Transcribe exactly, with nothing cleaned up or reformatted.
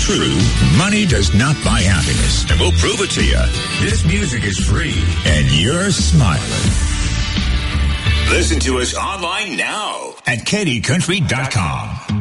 true, money does not buy happiness. And we'll prove it to you. This music is free, and you're smiling. Listen to us online now at Katie Country dot com.